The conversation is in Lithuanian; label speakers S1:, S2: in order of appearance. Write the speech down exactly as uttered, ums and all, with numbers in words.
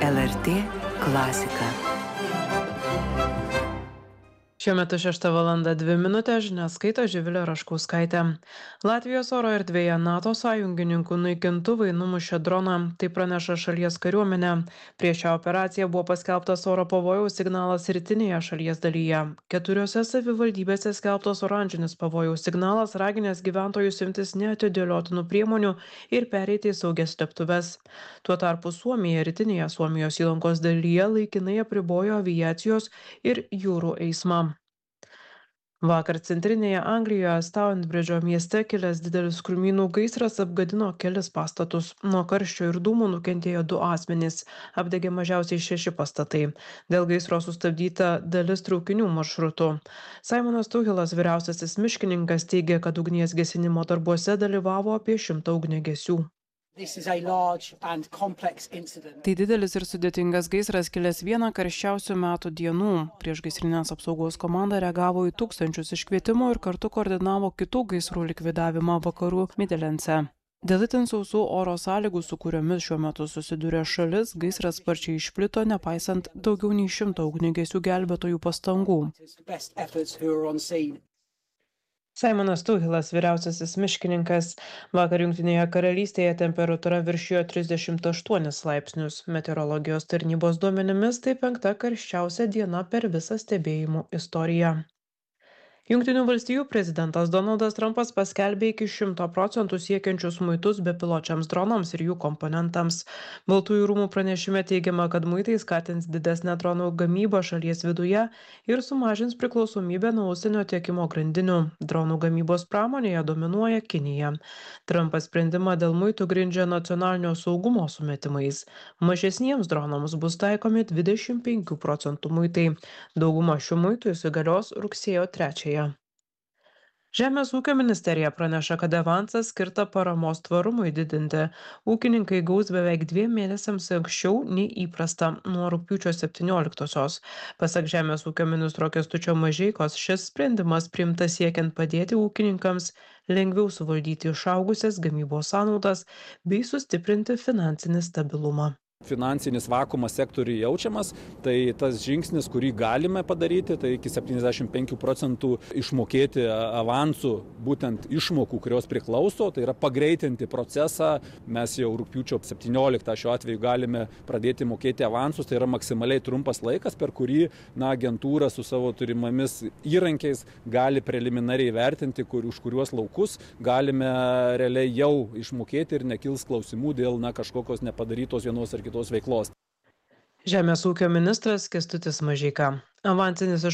S1: L R T klasika. Šiuo metu šešta valanda dvi minutės, žinias skaito Živilė Raškauskaitė. Latvijos oro erdvėje NATO sąjungininkų naikintuvai numušė droną, tai praneša šalies kariuomenė. Prieš šią operaciją buvo paskelbtas oro pavojaus signalas rytinėje šalies dalyje. Keturiose savivaldybėse skelbtas oranžinis pavojaus signalas, raginęs gyventojus imtis neatidėliotinų priemonių ir pereiti į saugias slėptuves. Tuo tarpu Suomija rytinėje Suomijos įlankos dalyje laikinai apribojo aviacijos ir jūrų eismą. Vakar centrinėje Anglijoje Stonebridžo mieste kilęs didelis krūmynų gaisras apgadino kelis pastatus. Nuo karščio ir dūmų nukentėjo du asmenys, apdegė mažiausiai šeši pastatai. Dėl gaisro sustabdyta dalis traukinių maršrutų. Simonas Tuhilas, vyriausiasis miškininkas, teigia, kad ugnies gesinimo darbuose dalyvavo apie šimtą ugniagesių. Tai didelis ir sudėtingas gaisras kilęs vieną karščiausių metų dienų. Priešgaisrinės apsaugos komanda reagavo į tūkstančius iškvietimų ir kartu koordinavo kitų gaisrų likvidavimą vakarų Midlandse. Dėl itin sausų oro sąlygų, su kuriomis šiuo metu susiduria šalis, gaisras sparčiai išplito, nepaisant daugiau nei šimto ugniagesių gelbėtojų pastangų. Simonas Tuhilas, vyriausiasis miškininkas. Vakar Jungtinėje karalystėje temperatūra viršijo trisdešimt aštuonis laipsnius. Meteorologijos tarnybos duomenimis tai penkta karščiausia diena per visą stebėjimų istoriją. Jungtinių valstijų prezidentas Donaldas Trumpas paskelbė iki šimto procentų siekiančius muitus bepiločiams dronams ir jų komponentams. Baltųjų rūmų pranešime teigiama, kad muitai skatins didesnę dronų gamybą šalies viduje ir sumažins priklausomybę nuo užsienio tiekimo grandinių. Dronų gamybos pramonėje dominuoja Kinija. Trumpas sprendimą dėl muitų grindžia nacionalinio saugumo sumetimais. Mažesniems dronams bus taikomi dvidešimt penkių procentų muitai. Dauguma šių muitų įsigalios rugsėjo trečiąją. Žemės ūkio ministerija praneša, kad avansas skirta paramos tvarumui didinti. Ūkininkai gaus beveik dviem mėnesiams anksčiau nei įprasta, nuo rugpjūčio septynioliktosios. Pasak Žemės ūkio ministro Kęstučio Mažeikos, šis sprendimas priimtas siekiant padėti ūkininkams lengviau suvaldyti išaugusias gamybos sąnaudas bei sustiprinti finansinį stabilumą.
S2: Finansinis vakuumas sektoriui jaučiamas, tai tas žingsnis, kurį galime padaryti, tai iki septyniasdešimt penkių procentų išmokėti avansų, būtent išmokų, kurios priklauso, tai yra pagreitinti procesą. Mes jau rugpjūčio septynioliktą šiuo atveju galime pradėti mokėti avansus, tai yra maksimaliai trumpas laikas, per kurį na, agentūra su savo turimomis įrankiais gali preliminariai vertinti, kur, už kuriuos laukus galime realiai jau išmokėti ir nekils klausimų dėl na, kažkokios nepadarytos vienos ar kitos veiklos.
S1: Žemės ūkio ministras Kęstutis Mažeika. Avansinis iš